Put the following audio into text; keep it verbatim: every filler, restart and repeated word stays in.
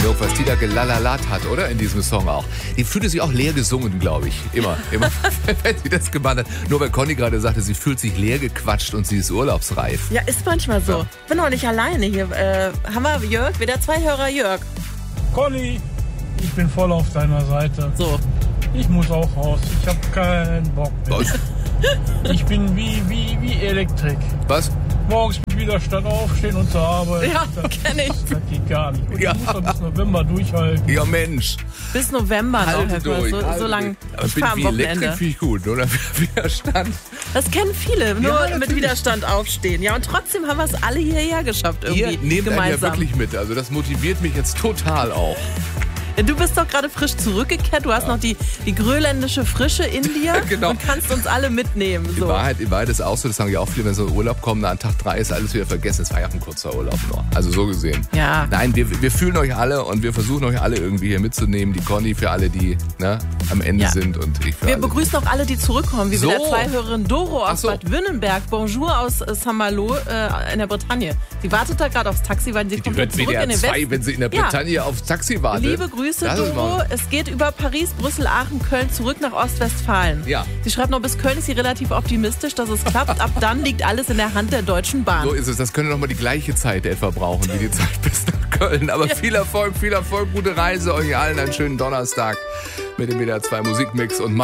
Jörg, was die da gelalalat hat, oder? In diesem Song auch. Die fühlte sich auch leer gesungen, glaube ich. Immer, immer, wenn sie das gemacht hat. Nur weil Conny gerade sagte, sie fühlt sich leer gequatscht und sie ist urlaubsreif. Ja, ist manchmal so. Ja. Bin auch nicht alleine hier. Äh, haben wir Jörg, wieder zwei Hörer Jörg. Conny, ich bin voll auf deiner Seite. So. Ich muss auch raus. Ich habe keinen Bock mehr. Was? Ich bin wie, wie, wie Elektrik. Was? Morgens mit Widerstand aufstehen und zur Arbeit. Ja, kenn ich. Das geht gar nicht. Ich Ja. muss doch bis November durchhalten. Ja, Mensch. Bis November noch, Halte Herr Koll. durch. So, halte so lange. durch. Aber Ich bin fahre am wie Elektrik Wochenende. finde ich gut, oder? Widerstand. Das kennen viele, nur Ja, mit natürlich. Widerstand aufstehen. Ja, und trotzdem haben wir es alle hierher geschafft Ihr irgendwie nehmt einen ja gemeinsam. wirklich mit. Also das motiviert mich jetzt total auch. Du bist doch gerade frisch zurückgekehrt. Du hast ja. noch die, die grönländische Frische in dir Genau. und kannst uns alle mitnehmen. So. In Wahrheit, in Wahrheit ist auch so, das sagen ja auch viele, wenn so in Urlaub kommen, an Tag drei ist alles wieder vergessen. Es war ja auch ein kurzer Urlaub nur. Also so gesehen. Ja. Nein, wir, wir fühlen euch alle und wir versuchen euch alle irgendwie hier mitzunehmen. Die Conny für alle, die ne, am Ende Ja. sind und ich für Wir alle. begrüßen auch alle, die zurückkommen, wie So. wir der Zweihörerin Doro Ach aus so. Bad Wünnenberg. Bonjour aus äh, Saint-Malo äh, in der Bretagne. Sie wartet da gerade aufs Taxi, weil sie Die kommt hört jetzt zurück in W D R den zwei, Westen. wenn sie in der Ja. Bretagne aufs Taxi wartet. Liebe Grüße, Das ist Doro. mal- Es geht über Paris, Brüssel, Aachen, Köln zurück nach Ostwestfalen. Ja. Sie schreibt noch, bis Köln ist sie relativ optimistisch, dass es klappt. Ab dann liegt alles in der Hand der Deutschen Bahn. So ist es. Das könnte noch mal die gleiche Zeit etwa brauchen, wie die Zeit bis nach Köln. Aber viel Erfolg, viel Erfolg, gute Reise. Euch allen einen schönen Donnerstag mit dem W D R zwei Musikmix und